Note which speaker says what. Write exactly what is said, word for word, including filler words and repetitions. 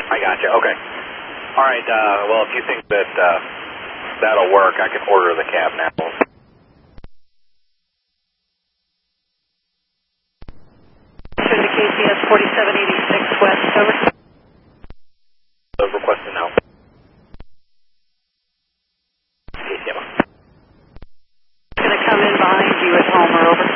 Speaker 1: I gotcha. Okay. All right. Uh, well, if you think that uh, that'll work, I can order the cab now.
Speaker 2: Send to K C S forty-seven eighty-six West. Over.
Speaker 1: So requesting now.
Speaker 2: Going to come in behind you at home or over.